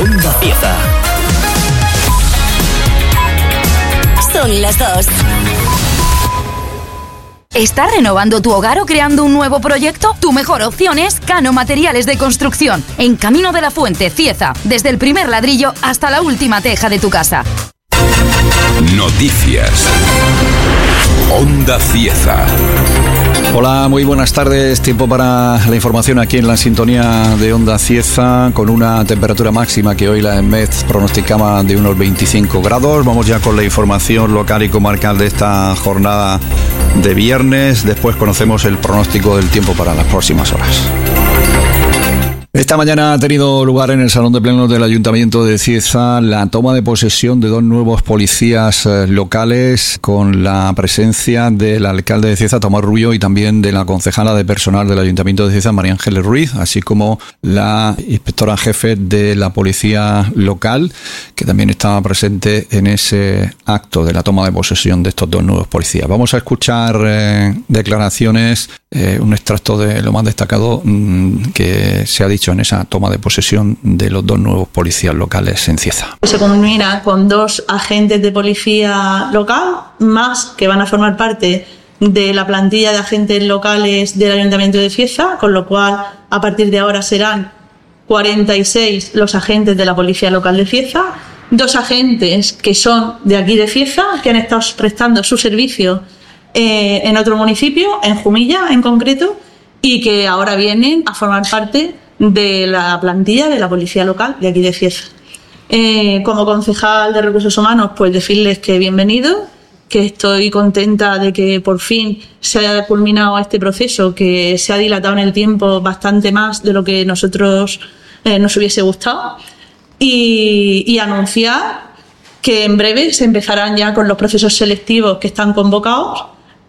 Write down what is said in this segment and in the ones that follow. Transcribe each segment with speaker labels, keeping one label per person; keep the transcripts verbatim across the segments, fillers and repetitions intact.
Speaker 1: Onda Cieza. Son las dos.
Speaker 2: ¿Estás renovando tu hogar o creando un nuevo proyecto? Tu mejor opción es Cano Materiales de Construcción, en Camino de la Fuente, Cieza, desde el primer ladrillo hasta la última teja de tu casa.
Speaker 3: Noticias. Onda Cieza.
Speaker 4: Hola, muy buenas tardes. Tiempo para la información aquí en la sintonía de Onda Cieza, con una temperatura máxima que hoy la EMET pronosticaba de unos veinticinco grados. Vamos ya con la información local y comarcal de esta jornada de viernes. Después conocemos el pronóstico del tiempo para las próximas horas. Esta mañana ha tenido lugar en el Salón de Plenos del Ayuntamiento de Cieza la toma de posesión de dos nuevos policías eh, locales, con la presencia del alcalde de Cieza, Tomás Rubio, y también de la concejala de personal del Ayuntamiento de Cieza, María Ángeles Ruiz, así como la inspectora jefe de la policía local, que también estaba presente en ese acto de la toma de posesión de estos dos nuevos policías. Vamos a escuchar eh, declaraciones, eh, un extracto de lo más destacado mmm, que se ha dicho en esa toma de posesión de los dos nuevos policías locales en Cieza.
Speaker 5: Se combina con dos agentes de policía local, más que van a formar parte de la plantilla de agentes locales del Ayuntamiento de Cieza, con lo cual a partir de ahora serán cuarenta y seis los agentes de la policía local de Cieza, dos agentes que son de aquí de Cieza, que han estado prestando su servicio eh, en otro municipio, en Jumilla en concreto, y que ahora vienen a formar parte de la plantilla de la policía local de aquí de Cieza. Eh, como concejal de Recursos Humanos, pues decirles que bienvenido, que estoy contenta de que por fin se haya culminado este proceso, que se ha dilatado en el tiempo bastante más de lo que nosotros eh, nos hubiese gustado, y, y anunciar que en breve se empezarán ya con los procesos selectivos que están convocados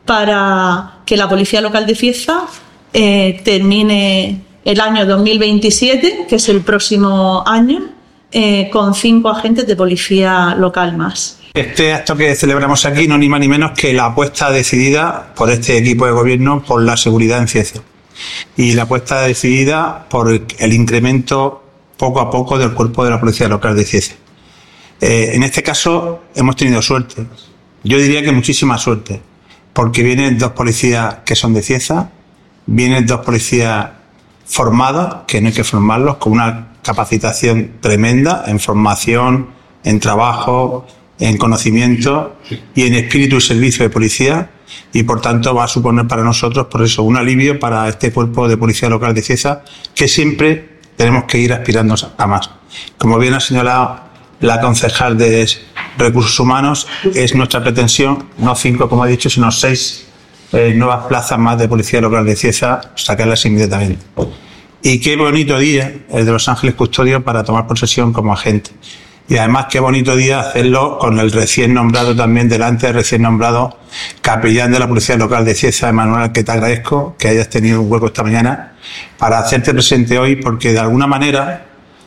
Speaker 5: para que la policía local de Cieza eh, termine el año dos mil veintisiete, que es el próximo año, eh, con cinco agentes de policía local más.
Speaker 6: Este acto que celebramos aquí no ni más ni menos que la apuesta decidida por este equipo de gobierno por la seguridad en Cieza, y la apuesta decidida por el incremento poco a poco del cuerpo de la policía local de Cieza. Eh, en este caso hemos tenido suerte, yo diría que muchísima suerte, porque vienen dos policías que son de Cieza, vienen dos policías formados, que no hay que formarlos, con una capacitación tremenda en formación, en trabajo, en conocimiento y en espíritu y servicio de policía, y por tanto va a suponer para nosotros, por eso, un alivio para este cuerpo de policía local de Cieza, que siempre tenemos que ir aspirando a más. Como bien ha señalado la concejal de Recursos Humanos, es nuestra pretensión, no cinco como he dicho, sino seis Eh, nuevas plazas más de policía local de Cieza, sacarlas inmediatamente. Y qué bonito día el de Los Ángeles Custodios para tomar posesión como agente. Y además qué bonito día hacerlo con el recién nombrado también, delante del recién nombrado capellán de la policía local de Cieza, Emanuel, que te agradezco que hayas tenido un hueco esta mañana para hacerte presente hoy, porque de alguna manera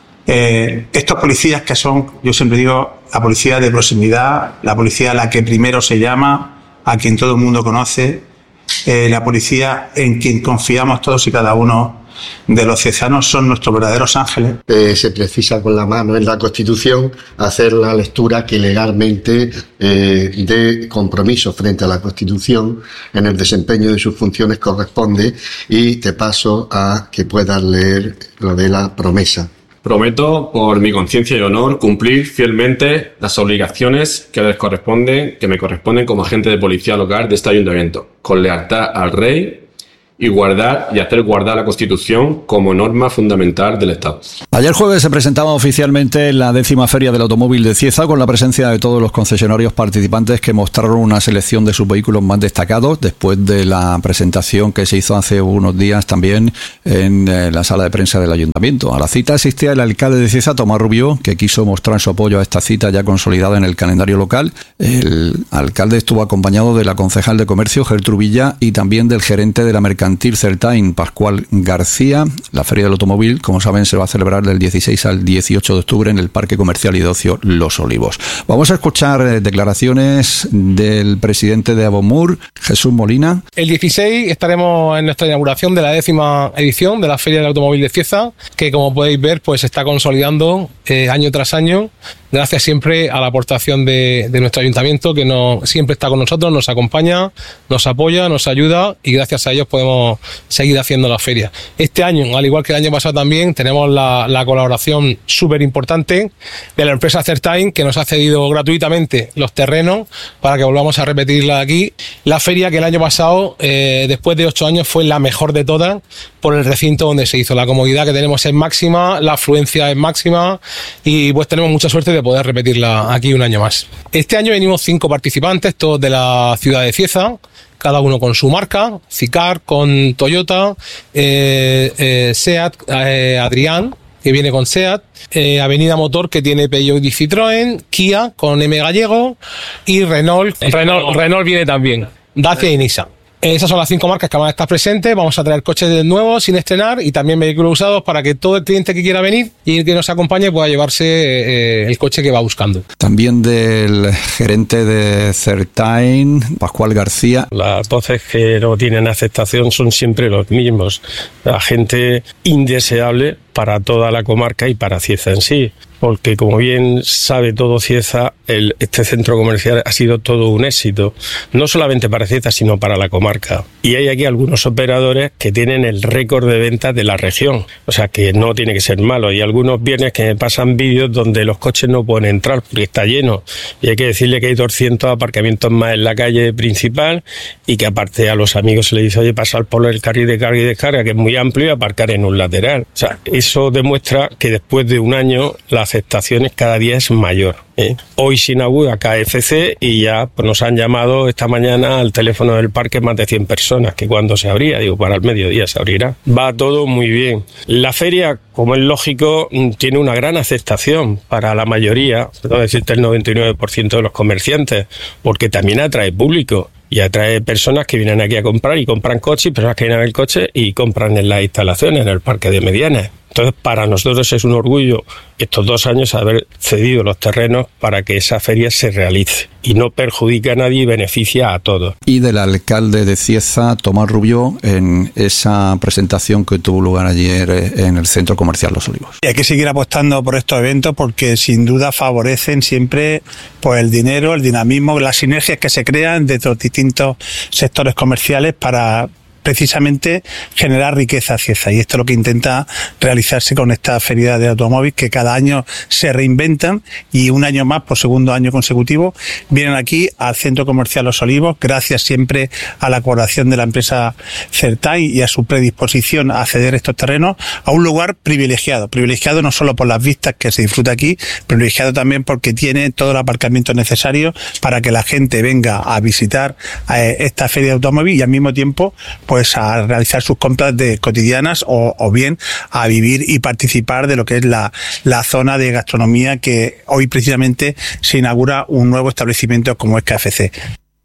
Speaker 6: eh, estos policías que son, yo siempre digo, la policía de proximidad, la policía a la que primero se llama, a quien todo el mundo conoce, Eh, la policía en quien confiamos todos y cada uno de los ciezanos, son nuestros verdaderos ángeles.
Speaker 7: Eh, se precisa con la mano en la Constitución hacer la lectura que legalmente eh, de compromiso frente a la Constitución en el desempeño de sus funciones corresponde, y te paso a que puedas leer lo de la promesa.
Speaker 8: Prometo, por mi conciencia y honor, cumplir fielmente las obligaciones que les corresponden, que me corresponden como agente de policía local de este ayuntamiento, con lealtad al Rey, y guardar y hacer guardar la Constitución como norma fundamental del Estado.
Speaker 4: Ayer jueves se presentaba oficialmente la décima Feria del Automóvil de Cieza, con la presencia de todos los concesionarios participantes, que mostraron una selección de sus vehículos más destacados, después de la presentación que se hizo hace unos días también en eh, la sala de prensa del Ayuntamiento. A la cita asistía el alcalde de Cieza, Tomás Rubio, que quiso mostrar su apoyo a esta cita ya consolidada en el calendario local. El alcalde estuvo acompañado de la concejal de Comercio, Gertrude Villa, y también del gerente de la mercancía Mercantil Certain Pascual García. La Feria del Automóvil, como saben, se va a celebrar del dieciséis al dieciocho de octubre en el Parque Comercial y de Ocio Los Olivos. Vamos a escuchar eh, declaraciones del presidente de Avomur, Jesús Molina.
Speaker 9: El dieciséis estaremos en nuestra inauguración de la décima edición de la Feria del Automóvil de Cieza, que como podéis ver pues se está consolidando eh, año tras año, gracias siempre a la aportación de, de nuestro ayuntamiento, que no, siempre está con nosotros, nos acompaña, nos apoya, nos ayuda, y gracias a ellos podemos seguir haciendo la feria. Este año, al igual que el año pasado también, tenemos la, la colaboración súper importante de la empresa Certain, que nos ha cedido gratuitamente los terrenos para que volvamos a repetirla aquí. La feria que el año pasado, eh, después de ocho años, fue la mejor de todas por el recinto donde se hizo. La comodidad que tenemos es máxima, la afluencia es máxima, y pues tenemos mucha suerte de poder repetirla aquí un año más. Este año venimos cinco participantes, todos de la ciudad de Cieza, cada uno con su marca: Cicar con Toyota, eh, eh, Seat, eh, Adrián, que viene con Seat, eh, Avenida Motor, que tiene Peugeot y Citroën, Kia con M Gallego, y Renault, Renault, Renault viene también, Dacia y Nissan. Esas son las cinco marcas que van a estar presentes. Vamos a traer coches nuevos sin estrenar y también vehículos usados para que todo el cliente que quiera venir y que nos acompañe pueda llevarse eh, el coche que va buscando.
Speaker 4: También del gerente de Certain, Pascual García.
Speaker 10: Las voces que no tienen aceptación son siempre los mismos. La gente indeseable para toda la comarca y para Cieza en sí. Porque como bien sabe todo Cieza, el, este centro comercial ha sido todo un éxito, no solamente para Cieza, sino para la comarca. Y hay aquí algunos operadores que tienen el récord de ventas de la región, o sea que no tiene que ser malo. Y algunos viernes que me pasan vídeos donde los coches no pueden entrar porque está lleno, y hay que decirle que hay doscientos aparcamientos más en la calle principal, y que aparte a los amigos se les dice: oye, pasar por el carril de carga y descarga, que es muy amplio, y aparcar en un lateral. O sea, eso demuestra que después de un año la aceptación cada día es mayor. ¿eh? Hoy se inaugura K F C y ya pues, nos han llamado esta mañana al teléfono del parque más de cien personas, que cuando se abría, digo, para el mediodía se abrirá. Va todo muy bien. La feria, como es lógico, tiene una gran aceptación para la mayoría, no decirte el noventa y nueve por ciento de los comerciantes, porque también atrae público. Y atrae personas que vienen aquí a comprar y compran coches, y personas que vienen al coche y compran en las instalaciones, en el parque de Medianas. Entonces, para nosotros es un orgullo estos dos años haber cedido los terrenos para que esa feria se realice y no perjudica a nadie y beneficia a todos.
Speaker 4: Y del alcalde de Cieza, Tomás Rubió, en esa presentación que tuvo lugar ayer en el Centro Comercial Los Olivos.
Speaker 6: Y hay que seguir apostando por estos eventos porque sin duda favorecen siempre pues, el dinero, el dinamismo, las sinergias que se crean de los distintos sectores comerciales para precisamente generar riqueza a Cieza, y esto es lo que intenta realizarse con esta feria de automóvil, que cada año se reinventan y un año más, por segundo año consecutivo, vienen aquí al Centro Comercial Los Olivos, gracias siempre a la colaboración de la empresa Certain y a su predisposición a ceder estos terrenos a un lugar privilegiado, privilegiado no solo por las vistas que se disfruta aquí, privilegiado también porque tiene todo el aparcamiento necesario para que la gente venga a visitar eh, esta feria de automóvil y al mismo tiempo pues pues a realizar sus compras de cotidianas o, o bien a vivir y participar de lo que es la, la zona de gastronomía, que hoy precisamente se inaugura un nuevo establecimiento como es K F C.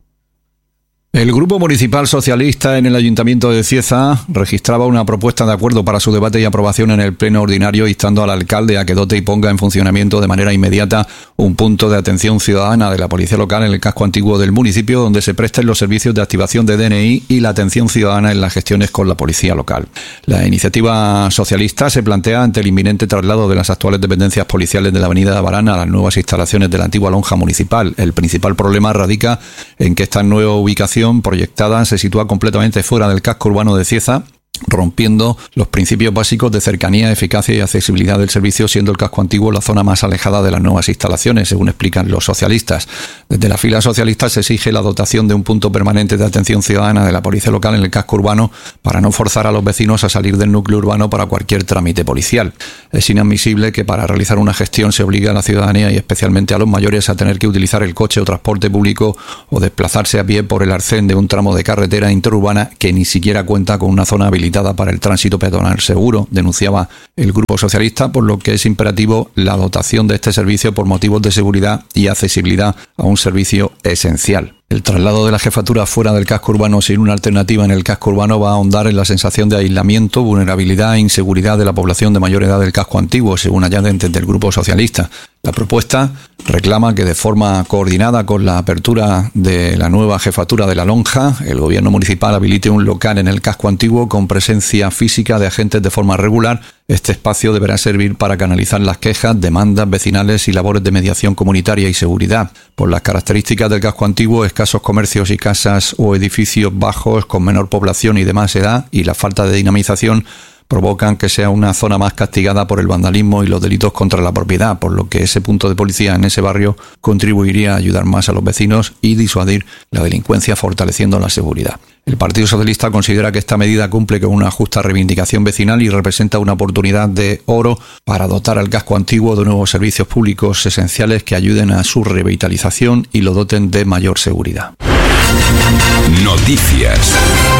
Speaker 4: El Grupo Municipal Socialista en el Ayuntamiento de Cieza registraba una propuesta de acuerdo para su debate y aprobación en el Pleno Ordinario, instando al alcalde a que dote y ponga en funcionamiento de manera inmediata un punto de atención ciudadana de la Policía Local en el casco antiguo del municipio, donde se presten los servicios de activación de D N I y la atención ciudadana en las gestiones con la Policía Local. La iniciativa socialista se plantea ante el inminente traslado de las actuales dependencias policiales de la Avenida de Abarana a las nuevas instalaciones de la antigua lonja municipal. El principal problema radica en que esta nueva ubicación proyectada se sitúa completamente fuera del casco urbano de Cieza, rompiendo los principios básicos de cercanía, eficacia y accesibilidad del servicio, siendo el casco antiguo la zona más alejada de las nuevas instalaciones, según explican los socialistas. Desde la fila socialista se exige la dotación de un punto permanente de atención ciudadana de la Policía Local en el casco urbano para no forzar a los vecinos a salir del núcleo urbano para cualquier trámite policial. Es inadmisible que para realizar una gestión se obligue a la ciudadanía y especialmente a los mayores a tener que utilizar el coche o transporte público o desplazarse a pie por el arcén de un tramo de carretera interurbana que ni siquiera cuenta con una zona habilitada para el tránsito peatonal seguro, denunciaba el Grupo Socialista, por lo que es imperativo la dotación de este servicio por motivos de seguridad y accesibilidad a un servicio esencial. El traslado de la jefatura fuera del casco urbano sin una alternativa en el casco urbano va a ahondar en la sensación de aislamiento, vulnerabilidad e inseguridad de la población de mayor edad del casco antiguo, según añaden del Grupo Socialista. La propuesta reclama que de forma coordinada con la apertura de la nueva jefatura de la lonja, el gobierno municipal habilite un local en el casco antiguo con presencia física de agentes de forma regular. Este espacio deberá servir para canalizar las quejas, demandas vecinales y labores de mediación comunitaria y seguridad. Por las características del casco antiguo, escasos comercios y casas o edificios bajos con menor población y de más edad, y la falta de dinamización provocan que sea una zona más castigada por el vandalismo y los delitos contra la propiedad, por lo que ese punto de policía en ese barrio contribuiría a ayudar más a los vecinos y disuadir la delincuencia, fortaleciendo la seguridad. El Partido Socialista considera que esta medida cumple con una justa reivindicación vecinal y representa una oportunidad de oro para dotar al casco antiguo de nuevos servicios públicos esenciales que ayuden a su revitalización y lo doten de mayor seguridad.
Speaker 3: Noticias.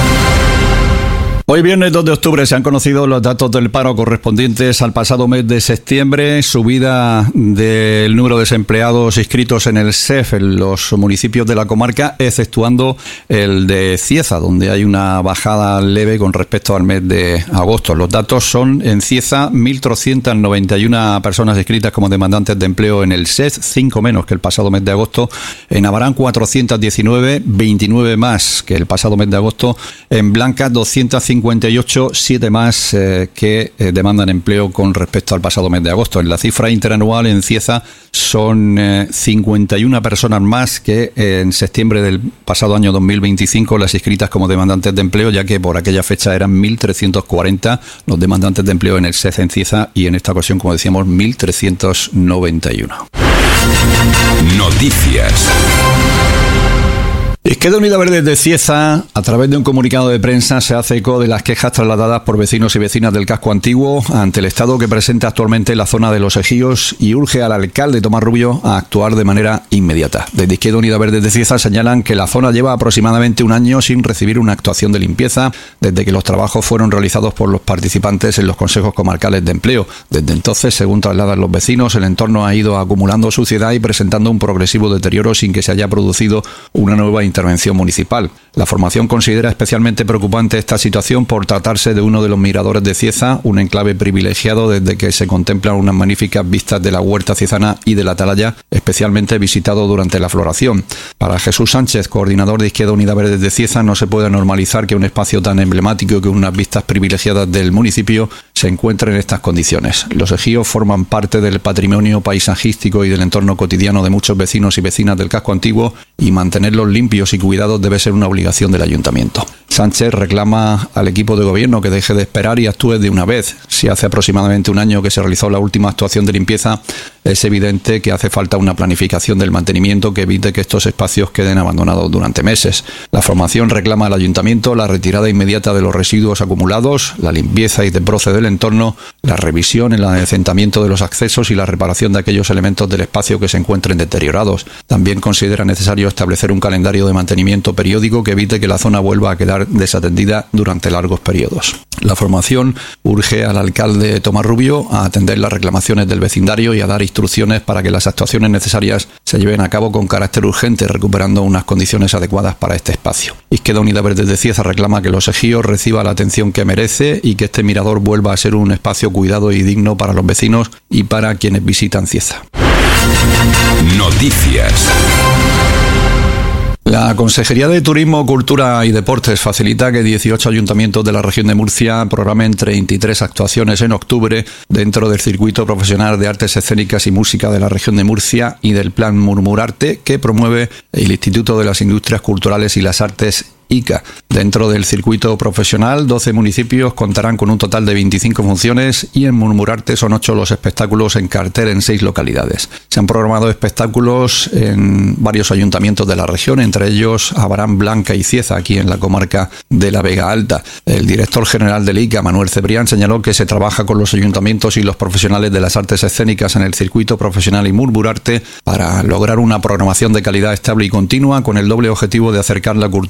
Speaker 4: Hoy viernes dos de octubre se han conocido los datos del paro correspondientes al pasado mes de septiembre, subida del número de desempleados inscritos en el S E F en los municipios de la comarca, exceptuando el de Cieza, donde hay una bajada leve con respecto al mes de agosto. Los datos son: en Cieza, mil trescientas noventa y una personas inscritas como demandantes de empleo en el S E F, cinco menos que el pasado mes de agosto. En Abarán, cuatrocientas diecinueve, veintinueve más que el pasado mes de agosto. En Blancas, doscientas cincuenta y ocho, siete más eh, que eh, demandan empleo con respecto al pasado mes de agosto. En la cifra interanual en Cieza son eh, cincuenta y una personas más que eh, en septiembre del pasado año dos mil veinticinco las inscritas como demandantes de empleo, ya que por aquella fecha eran mil trescientos cuarenta los demandantes de empleo en el S E F en Cieza, y en esta ocasión, como decíamos, mil trescientos noventa y uno.
Speaker 3: Noticias.
Speaker 4: Izquierda Unida Verde de Cieza, a través de un comunicado de prensa, se hace eco de las quejas trasladadas por vecinos y vecinas del casco antiguo ante el estado que presenta actualmente la zona de Los Ejíos y urge al alcalde Tomás Rubio a actuar de manera inmediata. Desde Izquierda Unida Verde de Cieza señalan que la zona lleva aproximadamente un año sin recibir una actuación de limpieza desde que los trabajos fueron realizados por los participantes en los consejos comarcales de empleo. Desde entonces, según trasladan los vecinos, el entorno ha ido acumulando suciedad y presentando un progresivo deterioro sin que se haya producido una nueva intervención municipal. La formación considera especialmente preocupante esta situación por tratarse de uno de los miradores de Cieza, un enclave privilegiado desde que se contemplan unas magníficas vistas de la huerta ciezana y de la atalaya, especialmente visitado durante la floración. Para Jesús Sánchez, coordinador de Izquierda Unida Verde de Cieza, no se puede normalizar que un espacio tan emblemático y con unas vistas privilegiadas del municipio se encuentre en estas condiciones. Los ejíos forman parte del patrimonio paisajístico y del entorno cotidiano de muchos vecinos y vecinas del casco antiguo, y mantenerlos limpios y cuidados debe ser una obligación del ayuntamiento. Sánchez reclama al equipo de gobierno que deje de esperar y actúe de una vez. Si hace aproximadamente un año que se realizó la última actuación de limpieza, es evidente que hace falta una planificación del mantenimiento que evite que estos espacios queden abandonados durante meses. La formación reclama al ayuntamiento la retirada inmediata de los residuos acumulados, la limpieza y desbroce del entorno, la revisión, el adecentamiento de los accesos y la reparación de aquellos elementos del espacio que se encuentren deteriorados. También considera necesario establecer un calendario de mantenimiento periódico que evite que la zona vuelva a quedar desatendida durante largos periodos. La formación urge al alcalde Tomás Rubio a atender las reclamaciones del vecindario y a dar instrucciones para que las actuaciones necesarias se lleven a cabo con carácter urgente, recuperando unas condiciones adecuadas para este espacio. Izquierda Unida Verde de Cieza reclama que Los Ejíos reciba la atención que merece y que este mirador vuelva a ser un espacio cuidado y digno para los vecinos y para quienes visitan Cieza.
Speaker 3: Noticias.
Speaker 4: La Consejería de Turismo, Cultura y Deportes facilita que dieciocho ayuntamientos de la región de Murcia programen treinta y tres actuaciones en octubre dentro del circuito profesional de artes escénicas y música de la región de Murcia y del Plan Murmurarte que promueve el Instituto de las Industrias Culturales y las Artes I C A. Dentro del circuito profesional, doce municipios contarán con un total de veinticinco funciones y en Murmurarte son ocho los espectáculos en cartel en seis localidades. Se han programado espectáculos en varios ayuntamientos de la región, entre ellos Abarán, Blanca y Cieza, aquí en la comarca de la Vega Alta. El director general del I C A, Manuel Cebrián, señaló que se trabaja con los ayuntamientos y los profesionales de las artes escénicas en el circuito profesional y Murmurarte para lograr una programación de calidad estable y continua con el doble objetivo de acercar la cultura a todos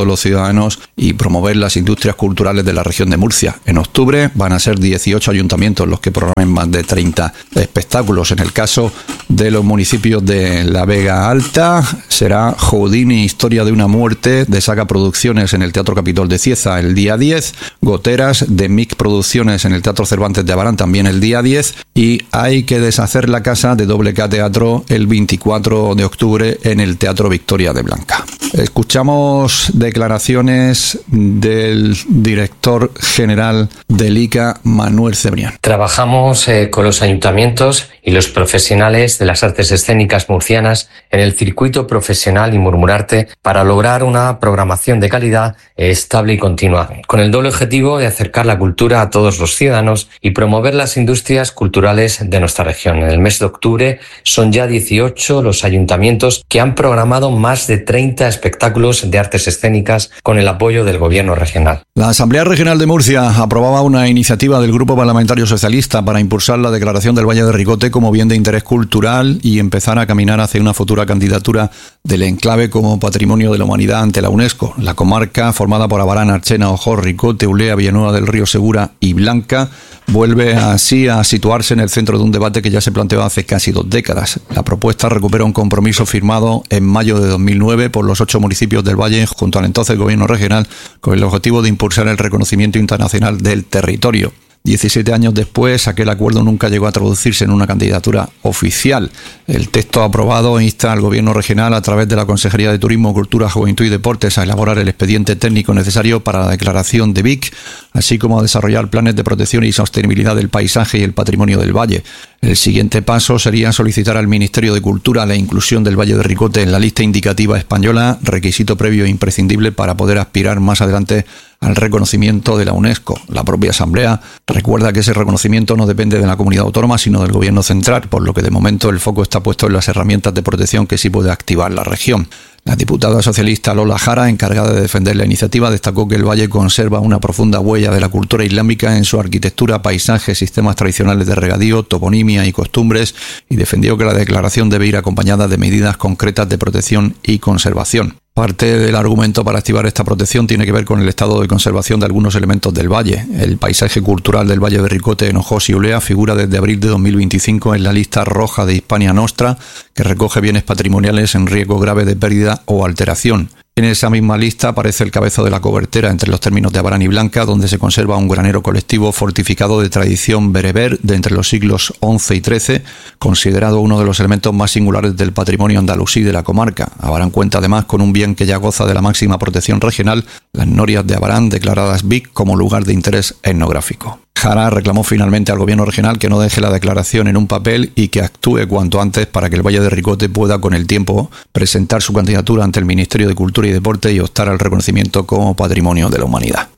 Speaker 4: los ciudadanos y promover las industrias culturales de la región de Murcia. En octubre van a ser dieciocho ayuntamientos los que programen más de treinta espectáculos. En el caso de los municipios de La Vega Alta, será Houdini, Historia de una muerte, de Saga Producciones en el Teatro Capitol de Cieza el día diez, Goteras de Mic Producciones en el Teatro Cervantes de Abarán también el día diez, y Hay que deshacer la casa de Doble K Teatro el veinticuatro de octubre en el Teatro Victoria de Blanca. Escuchamos declaraciones del director general del I C A, Manuel Cebrián.
Speaker 11: Trabajamos eh, con los ayuntamientos y los profesionales de las artes escénicas murcianas en el circuito profesional y Murmurarte para lograr una programación de calidad estable y continua, con el doble objetivo de acercar la cultura a todos los ciudadanos y promover las industrias culturales de nuestra región. En el mes de octubre son ya dieciocho los ayuntamientos que han programado más de treinta espectáculos de artes escénicas con el apoyo del Gobierno regional.
Speaker 4: La Asamblea Regional de Murcia aprobaba una iniciativa del Grupo Parlamentario Socialista para impulsar la declaración del Valle de Ricote como bien de interés cultural y empezar a caminar hacia una futura candidatura del enclave como Patrimonio de la Humanidad ante la UNESCO. La comarca, formada por Abarán, Archena, Ojor, Ricote, Ulea, Villanueva del Río Segura y Blanca, vuelve así a situarse en el centro de un debate que ya se planteó hace casi dos décadas. La propuesta recupera un compromiso firmado en mayo de dos mil nueve por los ocho municipios del Valle junto al entonces Gobierno regional con el objetivo de impulsar el reconocimiento internacional del territorio. diecisiete años después, aquel acuerdo nunca llegó a traducirse en una candidatura oficial. El texto aprobado insta al Gobierno regional, a través de la Consejería de Turismo, Cultura, Juventud y Deportes, a elaborar el expediente técnico necesario para la declaración de V I C, así como a desarrollar planes de protección y sostenibilidad del paisaje y el patrimonio del valle. El siguiente paso sería solicitar al Ministerio de Cultura la inclusión del Valle de Ricote en la lista indicativa española, requisito previo e imprescindible para poder aspirar más adelante al reconocimiento de la UNESCO. La propia Asamblea recuerda que ese reconocimiento no depende de la comunidad autónoma, sino del Gobierno central, por lo que de momento el foco está puesto en las herramientas de protección que sí puede activar la región. La diputada socialista Lola Jara, encargada de defender la iniciativa, destacó que el valle conserva una profunda huella de la cultura islámica en su arquitectura, paisaje, sistemas tradicionales de regadío, toponimia y costumbres, y defendió que la declaración debe ir acompañada de medidas concretas de protección y conservación. Parte del argumento para activar esta protección tiene que ver con el estado de conservación de algunos elementos del valle. El paisaje cultural del Valle de Ricote en Ojós y Ulea figura desde abril de dos mil veinticinco en la lista roja de Hispania Nostra, que recoge bienes patrimoniales en riesgo grave de pérdida o alteración. En esa misma lista aparece el Cabezo de la Cobertera entre los términos de Abarán y Blanca, donde se conserva un granero colectivo fortificado de tradición bereber de entre los siglos once y trece, considerado uno de los elementos más singulares del patrimonio andalusí de la comarca. Abarán cuenta además con un bien que ya goza de la máxima protección regional, las norias de Abarán, declaradas V I C como lugar de interés etnográfico. Jara reclamó finalmente al Gobierno regional que no deje la declaración en un papel y que actúe cuanto antes para que el Valle de Ricote pueda, con el tiempo, presentar su candidatura ante el Ministerio de Cultura y Deporte y optar al reconocimiento como Patrimonio de la Humanidad.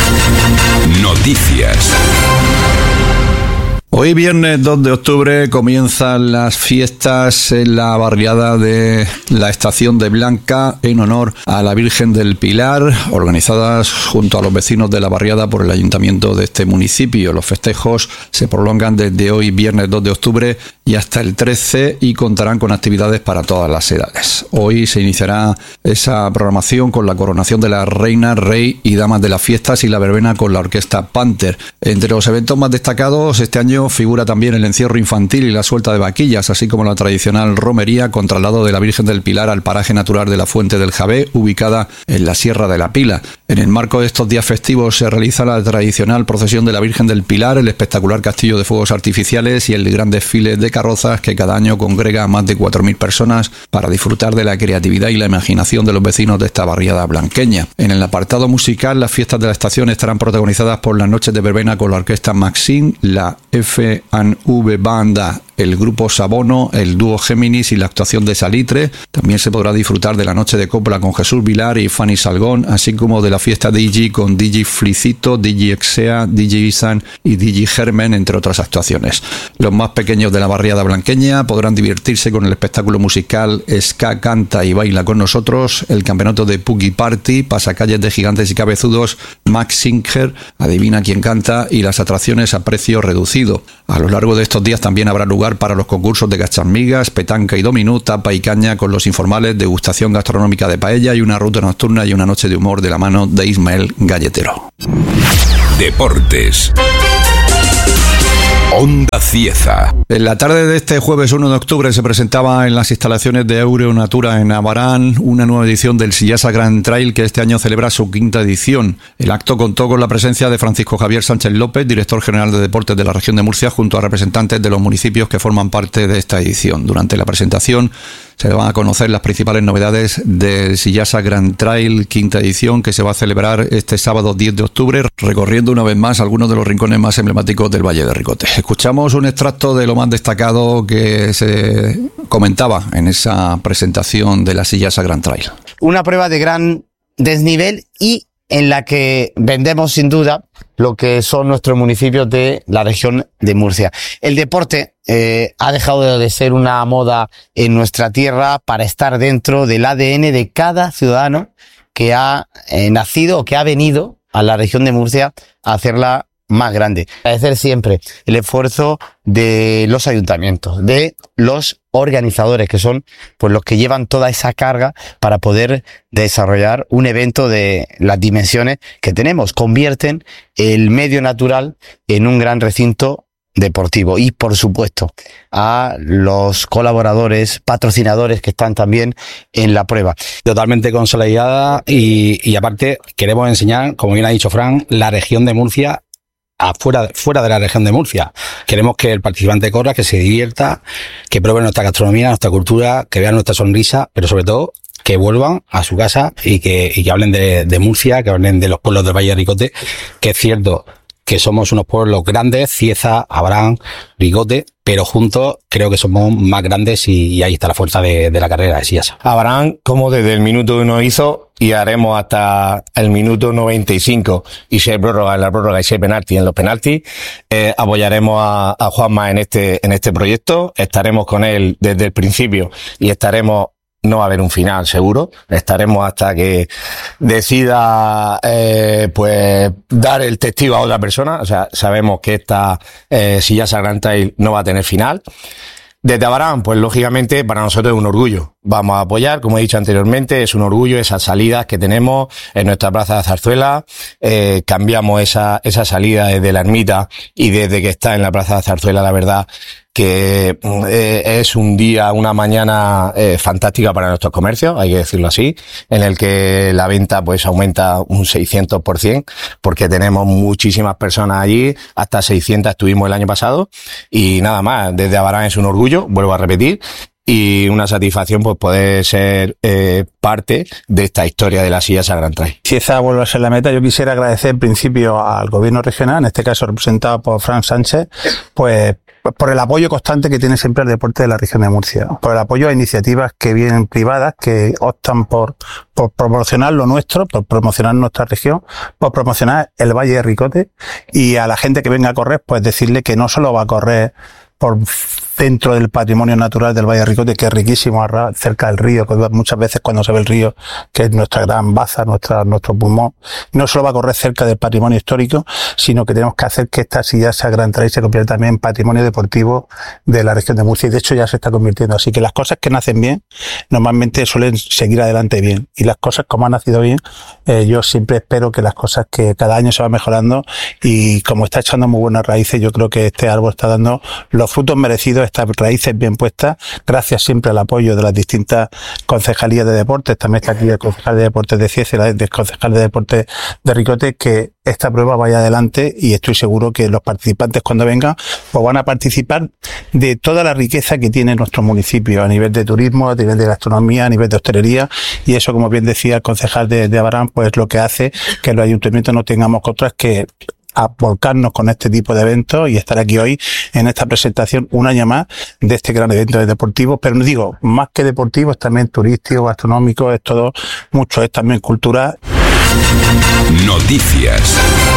Speaker 3: Noticias.
Speaker 4: Hoy viernes dos de octubre comienzan las fiestas en la barriada de la Estación de Blanca en honor a la Virgen del Pilar, organizadas junto a los vecinos de la barriada por el ayuntamiento de este municipio. Los festejos se prolongan desde hoy viernes dos de octubre y hasta el trece y contarán con actividades para todas las edades. Hoy se iniciará esa programación con la coronación de la reina, rey y damas de las fiestas y la verbena con la orquesta Panther. Entre los eventos más destacados este año figura también el encierro infantil y la suelta de vaquillas, así como la tradicional romería con traslado de la Virgen del Pilar al paraje natural de la Fuente del Javé, ubicada en la Sierra de la Pila. En el marco de estos días festivos se realiza la tradicional procesión de la Virgen del Pilar, el espectacular castillo de fuegos artificiales y el gran desfile de carrozas que cada año congrega a más de cuatro mil personas para disfrutar de la creatividad y la imaginación de los vecinos de esta barriada blanqueña. En el apartado musical, las fiestas de la estación estarán protagonizadas por las noches de verbena con la orquesta Maxim, la F and V Banda, el grupo Sabono, el dúo Géminis y la actuación de Salitre. También se podrá disfrutar de la noche de copla con Jesús Vilar y Fanny Salgón, así como de la fiesta D J con D J Flicito, D J Exea, D J Isan y D J Germen, entre otras actuaciones. Los más pequeños de la barriada blanqueña podrán divertirse con el espectáculo musical Ska Canta y Baila con Nosotros, el campeonato de Puggy Party, pasacalles de gigantes y cabezudos, Max Singer, Adivina quién canta y las atracciones a precio reducido. A lo largo de estos días también habrá lugar lugar para los concursos de gacharmigas, petanca y dominó, tapa y caña con los informales, degustación gastronómica de paella y una ruta nocturna y una noche de humor de la mano de Ismael Galletero.
Speaker 3: Deportes. Onda Cieza.
Speaker 4: En la tarde de este jueves uno de octubre se presentaba en las instalaciones de Euronatura en Abarán una nueva edición del Sillasa Grand Trail, que este año celebra su quinta edición. El acto contó con la presencia de Francisco Javier Sánchez López, director general de deportes de la región de Murcia, junto a representantes de los municipios que forman parte de esta edición. Durante la presentación se van a conocer las principales novedades del Sillasa Grand Trail quinta edición, que se va a celebrar este sábado diez de octubre, recorriendo una vez más algunos de los rincones más emblemáticos del Valle de Ricote. Escuchamos un extracto de lo más destacado que se comentaba en esa presentación de la Sillasa Grand Trail.
Speaker 12: Una prueba de gran desnivel y en la que vendemos sin duda lo que son nuestros municipios de la región de Murcia. El deporte eh, ha dejado de ser una moda en nuestra tierra para estar dentro del A D N de cada ciudadano que ha eh, nacido o que ha venido a la región de Murcia a hacerla más grande. Agradecer siempre el esfuerzo de los ayuntamientos, de los organizadores, que son pues los que llevan toda esa carga para poder desarrollar un evento de las dimensiones que tenemos. Convierten el medio natural en un gran recinto deportivo. Y por supuesto a los colaboradores, patrocinadores que están también en la prueba.
Speaker 13: Totalmente consolidada y, y aparte queremos enseñar, como bien ha dicho Fran, la región de Murcia afuera, fuera de la región de Murcia. Queremos que el participante corra, que se divierta, que pruebe nuestra gastronomía, nuestra cultura, que vean nuestra sonrisa, pero sobre todo que vuelvan a su casa y que, y que hablen de, de Murcia, que hablen de los pueblos del Valle de Ricote, que es cierto que somos unos pueblos grandes, Cieza, Abarán, Ricote, pero juntos creo que somos más grandes y, y ahí está la fuerza de, de la carrera de Sillasa.
Speaker 14: Abarán, como desde el minuto uno hizo, y haremos hasta el minuto noventa y cinco, y si hay prórroga en la prórroga y si hay penalti en los penaltis, eh, apoyaremos a, a Juanma en este, en este proyecto, estaremos con él desde el principio y estaremos. No va a haber un final seguro, estaremos hasta que decida eh, pues dar el testigo a otra persona. O sea, sabemos que esta eh, Sillasa Grand Trail no va a tener final. Desde Abarán, pues lógicamente para nosotros es un orgullo. Vamos a apoyar, como he dicho anteriormente, es un orgullo esas salidas que tenemos en nuestra plaza de Zarzuela. Eh, cambiamos esa, esa salida desde la ermita y desde que está en la plaza de Zarzuela, la verdad que eh, es un día, una mañana eh, fantástica para nuestros comercios, hay que decirlo así, en el que la venta pues aumenta un seiscientos por ciento, porque tenemos muchísimas personas allí, hasta seiscientas estuvimos el año pasado, y nada más, desde Abarán es un orgullo, vuelvo a repetir, y una satisfacción pues poder ser eh, parte de esta historia de la Sillasa Grand Trail.
Speaker 6: Si esa vuelve a ser la meta, yo quisiera agradecer en principio al gobierno regional, en este caso representado por Fran Sánchez, pues por el apoyo constante que tiene siempre el deporte de la región de Murcia, por el apoyo a iniciativas que vienen privadas, que optan por, por promocionar lo nuestro, por promocionar nuestra región, por promocionar el Valle de Ricote, y a la gente que venga a correr, pues decirle que no solo va a correr por dentro del patrimonio natural del Valle de Ricote, que es riquísimo, cerca del río, que muchas veces cuando se ve el río, que es nuestra gran baza, nuestra, nuestro pulmón, no solo va a correr cerca del patrimonio histórico, sino que tenemos que hacer que esta Sillasa Grand Trail se convierta también en patrimonio deportivo de la región de Murcia, y de hecho ya se está convirtiendo. Así que las cosas que nacen bien, normalmente suelen seguir adelante bien, y las cosas como han nacido bien, eh, yo siempre espero que las cosas que cada año se van mejorando, y como está echando muy buenas raíces, yo creo que este árbol está dando los frutos merecidos, estas raíces bien puestas, gracias siempre al apoyo de las distintas concejalías de deportes. También está aquí el concejal de deportes de Cieza y el concejal de deportes de Ricote, que esta prueba vaya adelante, y estoy seguro que los participantes cuando vengan pues van a participar de toda la riqueza que tiene nuestro municipio a nivel de turismo, a nivel de gastronomía, a nivel de hostelería, y eso, como bien decía el concejal de, de Abarán, pues lo que hace que los ayuntamientos no tengamos otras que a volcarnos con este tipo de eventos y estar aquí hoy en esta presentación un año más de este gran evento deportivo, pero no digo, más que deportivo, es también turístico, gastronómico, es todo, mucho, es también cultura.
Speaker 3: Noticias.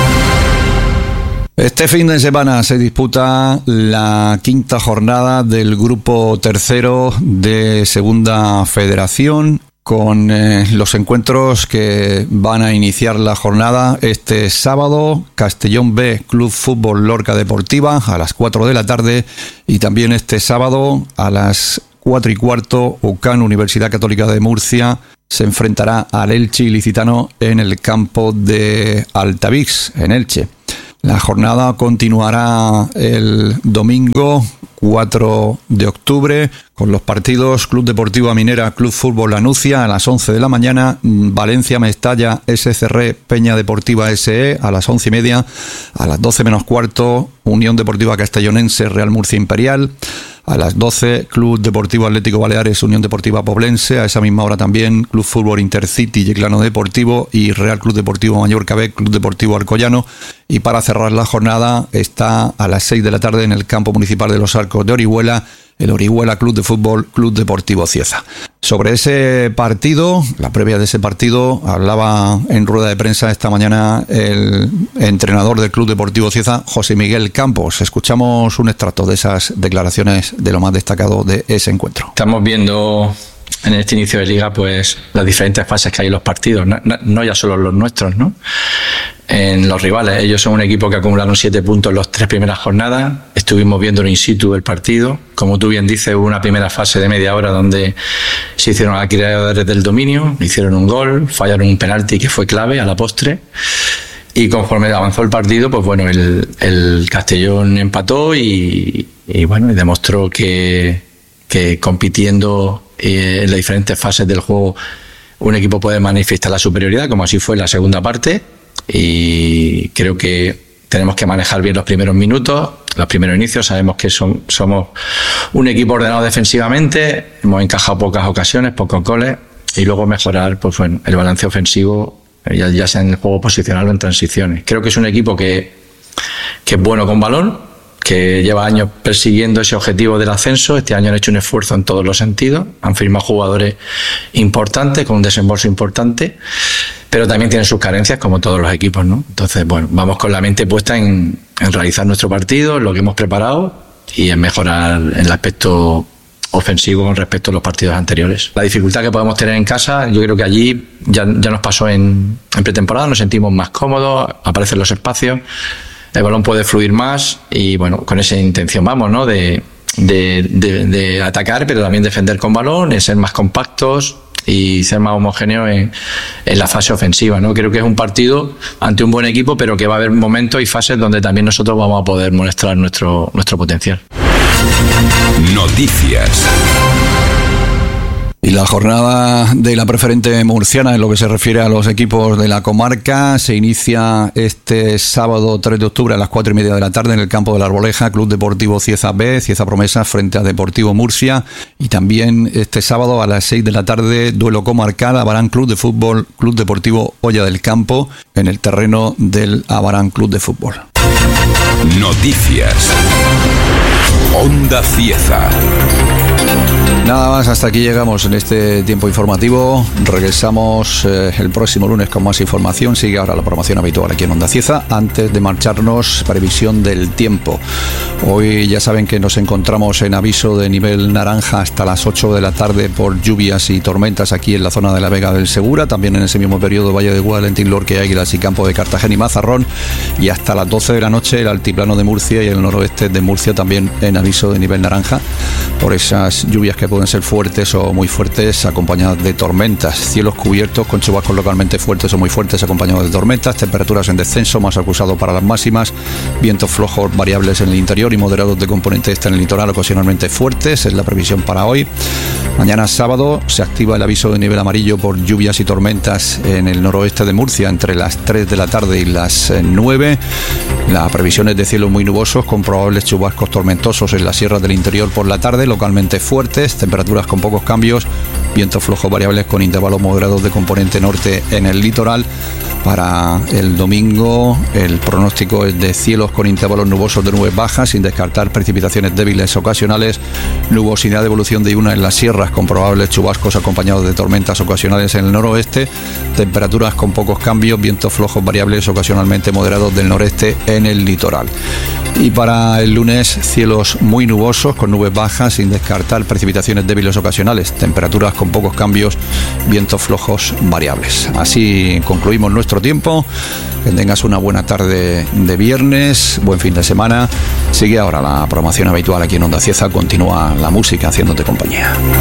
Speaker 4: Este fin de semana se disputa la quinta jornada del grupo tercero de Segunda Federación con eh, los encuentros que van a iniciar la jornada este sábado. Castellón B, Club Fútbol Lorca Deportiva, a las cuatro de la tarde, y también este sábado a las cuatro y cuarto, U C A N, Universidad Católica de Murcia, se enfrentará al Elche Ilicitano en el campo de Altavix, en Elche. La jornada continuará el domingo cuatro de octubre con los partidos Club Deportivo Minera, Club Fútbol Lanucia a las once de la mañana, Valencia Mestalla, S C R Peña Deportiva S E a las once y media, a las doce menos cuarto, Unión Deportiva Castellonense, Real Murcia Imperial, a las doce, Club Deportivo Atlético Baleares, Unión Deportiva Poblense, a esa misma hora también Club Fútbol Intercity, Yeclano Deportivo y Real Club Deportivo Mallorca B, Club Deportivo Alcoyano. Y para cerrar la jornada está a las seis de la tarde en el campo municipal de Los Arcos de Orihuela, el Orihuela Club de Fútbol, Club Deportivo Cieza. Sobre ese partido, la previa de ese partido, hablaba en rueda de prensa esta mañana el entrenador del Club Deportivo Cieza, José Miguel Campos. Escuchamos un extracto de esas declaraciones de lo más destacado de ese encuentro.
Speaker 15: Estamos viendo en este inicio de liga pues las diferentes fases que hay en los partidos, no, no, no ya solo los nuestros, ¿no? En los rivales, ellos son un equipo que acumularon siete puntos en las tres primeras jornadas. Estuvimos viendo in situ el partido. Como tú bien dices, hubo una primera fase de media hora donde se hicieron acreedores del dominio, hicieron un gol, fallaron un penalti que fue clave a la postre. Y conforme avanzó el partido, pues bueno, el, el Castellón empató y, y bueno, y demostró que, que compitiendo eh, en las diferentes fases del juego un equipo puede manifestar la superioridad, como así fue en la segunda parte. Y creo que tenemos que manejar bien los primeros minutos, los primeros inicios. Sabemos que son, somos un equipo ordenado defensivamente, hemos encajado pocas ocasiones, pocos goles, y luego mejorar pues bueno, el balance ofensivo, ya, ya sea en el juego posicional o en transiciones. Creo que es un equipo que, que es bueno con balón, que lleva años persiguiendo ese objetivo del ascenso. Este año han hecho un esfuerzo en todos los sentidos, han firmado jugadores importantes, con un desembolso importante, pero también tienen sus carencias como todos los equipos, ¿no? Entonces, bueno, vamos con la mente puesta en, en realizar nuestro partido, en lo que hemos preparado y en mejorar en el aspecto ofensivo con respecto a los partidos anteriores. La dificultad que podemos tener en casa, yo creo que allí ya, ya nos pasó en, en pretemporada, nos sentimos más cómodos, aparecen los espacios, el balón puede fluir más y bueno, con esa intención vamos, ¿no? De, de, de, de atacar, pero también defender con balón, de ser más compactos y ser más homogéneos en, en la fase ofensiva, ¿no? Creo que es un partido ante un buen equipo, pero que va a haber momentos y fases donde también nosotros vamos a poder mostrar nuestro, nuestro potencial.
Speaker 3: Noticias.
Speaker 4: Y la jornada de la preferente murciana en lo que se refiere a los equipos de la comarca se inicia este sábado tres de octubre a las cuatro y media de la tarde en el campo de la Arboleja, Club Deportivo Cieza B, Cieza Promesas frente a Deportivo Murcia, y también este sábado a las seis de la tarde duelo comarcal Abarán Club de Fútbol, Club Deportivo Olla del Campo en el terreno del Abarán Club de Fútbol.
Speaker 3: Noticias. Onda Cieza.
Speaker 4: Nada más, hasta aquí llegamos en este tiempo informativo. Regresamos eh, el próximo lunes con más información. Sigue ahora la programación habitual aquí en Onda Cieza. Antes de marcharnos, previsión del tiempo. Hoy ya saben que nos encontramos en aviso de nivel naranja hasta las ocho de la tarde por lluvias y tormentas aquí en la zona de la Vega del Segura. También en ese mismo periodo Valle de Guadalentín, Lorca, Águilas y Campo de Cartagena y Mazarrón. Y hasta las doce de la noche el altiplano de Murcia y el noroeste de Murcia también en aviso de nivel naranja por esas lluvias que pueden ser fuertes o muy fuertes acompañadas de tormentas. Cielos cubiertos con chubascos localmente fuertes o muy fuertes acompañados de tormentas. Temperaturas en descenso, más acusado para las máximas. Vientos flojos variables en el interior y moderados de componente este en el litoral, ocasionalmente fuertes. Es la previsión para hoy. Mañana sábado se activa el aviso de nivel amarillo por lluvias y tormentas en el noroeste de Murcia entre las tres de la tarde y las nueve. La previsión es de cielos muy nubosos con probables chubascos tormentosos en las sierras del interior por la tarde, localmente fuertes. Temperaturas con pocos cambios, vientos flojos variables con intervalos moderados de componente norte en el litoral. Para el domingo el pronóstico es de cielos con intervalos nubosos de nubes bajas, sin descartar precipitaciones débiles ocasionales, nubosidad de evolución diurna en las sierras con probables chubascos acompañados de tormentas ocasionales en el noroeste, temperaturas con pocos cambios, vientos flojos variables ocasionalmente moderados del noreste en el litoral. Y para el lunes, cielos muy nubosos, con nubes bajas, sin descartar precipitaciones débiles ocasionales, temperaturas con pocos cambios, vientos flojos variables. Así concluimos nuestro tiempo. Que tengas una buena tarde de viernes, buen fin de semana. Sigue ahora la programación habitual aquí en Onda Cieza, continúa la música haciéndote compañía.